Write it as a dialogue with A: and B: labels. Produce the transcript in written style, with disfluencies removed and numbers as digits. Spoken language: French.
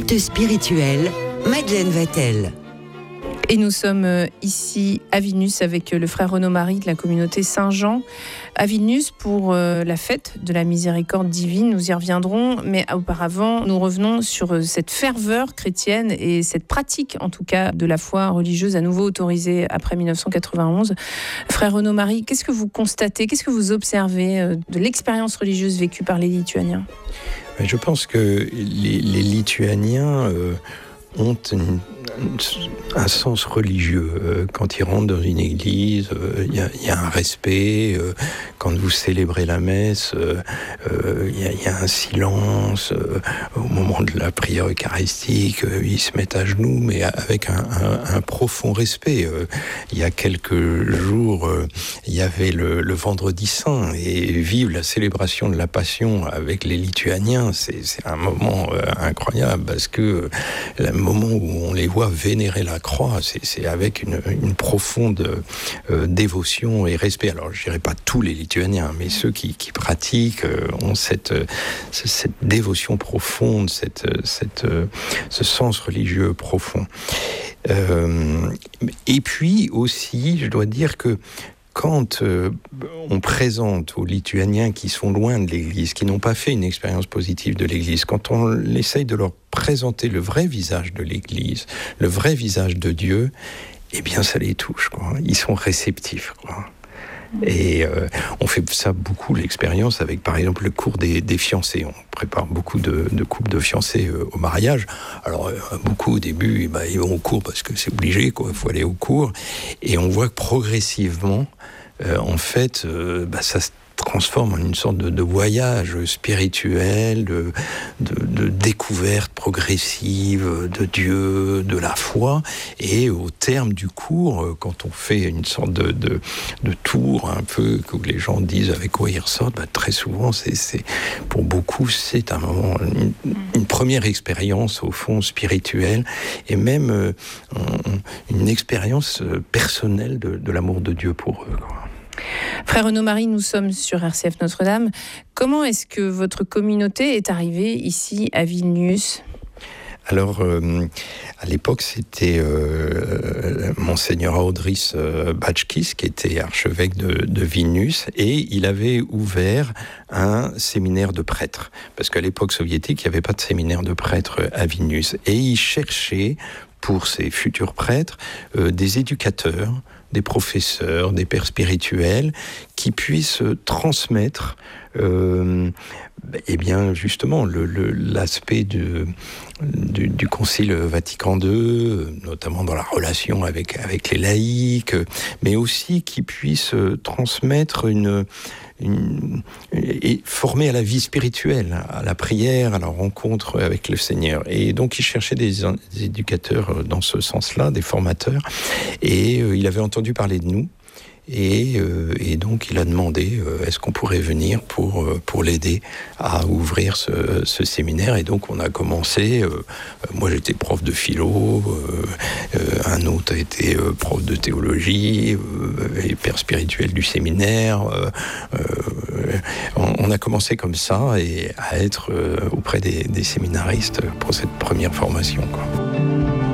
A: Actes spirituels, Madeleine Vatel.
B: Et nous sommes ici à Vilnius avec le frère Renaud-Marie de la communauté Saint-Jean à Vilnius pour la fête de la miséricorde divine. Nous y reviendrons, mais auparavant, nous revenons sur cette ferveur chrétienne et cette pratique, en tout cas, de la foi religieuse à nouveau autorisée après 1991. Frère Renaud-Marie, qu'est-ce que vous constatez, qu'est-ce que vous observez de l'expérience religieuse vécue par les Lituaniens ?
C: Je pense que les Lituaniens ont un sens religieux. Quand ils rentrent dans une église, il y a un respect. Quand vous célébrez la messe, il y a un silence. Au moment de la prière eucharistique, ils se mettent à genoux, mais avec un profond respect. Il y a quelques jours, il y avait le Vendredi Saint, et vivre la célébration de la Passion avec les Lituaniens, c'est un moment incroyable, parce que le moment où on les voit vénérer la croix, c'est avec une profonde dévotion et respect. Alors, je dirais pas tous les Lituaniens, mais ceux qui pratiquent ont cette dévotion profonde, ce sens religieux profond. Et puis aussi, je dois dire que quand on présente aux Lituaniens qui sont loin de l'Église, qui n'ont pas fait une expérience positive de l'Église, quand on essaye de leur présenter le vrai visage de l'Église, le vrai visage de Dieu, eh bien ça les touche, quoi. Ils sont réceptifs, quoi. Et on fait ça beaucoup, l'expérience, avec par exemple le cours des fiancés. On prépare beaucoup de couples de fiancés au mariage. Alors beaucoup au début, ils vont au cours parce que c'est obligé, quoi. Il faut aller au cours. Et on voit que progressivement, en fait, ça se transforme en une sorte de voyage spirituel, de découverte progressive de Dieu, de la foi. Et au terme du cours, quand on fait une sorte de tour un peu, que les gens disent avec quoi ils ressortent, très souvent, pour beaucoup, c'est un moment, une première expérience au fond spirituelle, et même une expérience personnelle de l'amour de Dieu pour eux, quoi.
B: Frère Renaud-Marie, nous sommes sur RCF Notre-Dame. Comment est-ce que votre communauté est arrivée ici à Vilnius ?
C: Alors, à l'époque, c'était Monseigneur Audris Bačkis, qui était archevêque de Vilnius, et il avait ouvert un séminaire de prêtres. Parce qu'à l'époque soviétique, il n'y avait pas de séminaire de prêtres à Vilnius. Et il cherchait, pour ses futurs prêtres, des éducateurs, des professeurs, des pères spirituels, qui puissent transmettre justement l'aspect du Concile Vatican II, notamment dans la relation avec les laïcs, mais aussi qui puissent transmettre et former à la vie spirituelle, à la prière, à la rencontre avec le Seigneur. Et donc il cherchait des éducateurs dans ce sens-là, des formateurs, et il avait entendu parler de nous. Et donc il a demandé est-ce qu'on pourrait venir pour l'aider à ouvrir ce séminaire. Et donc on a commencé, moi j'étais prof de philo, un autre a été prof de théologie, et père spirituel du séminaire. On a commencé comme ça, et à être auprès des séminaristes pour cette première formation, quoi.